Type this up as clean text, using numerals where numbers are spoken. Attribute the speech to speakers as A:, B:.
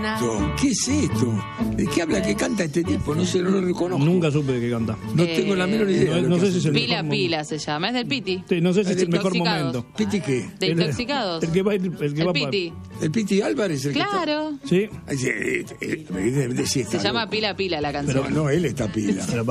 A: ¿Qué es esto? ¿De qué habla? ¿Qué canta este tipo? No sé, no lo reconozco.
B: Nunca supe de qué canta.
A: No tengo la menor idea.
B: No sé si es el
C: Pila
B: mejor
C: Pila se llama, es del Piti.
B: Sí, no sé si es
C: De
B: el mejor
C: Intoxicados.
B: momento.
A: ¿Piti qué?
C: De Intoxicados.
B: El que va, el
C: Piti.
A: ¿El Piti Álvarez? El
C: Claro.
B: Sí.
A: Que está... Sí,
C: Se llama Pila Pila la canción.
A: No, él está pila.
B: Pero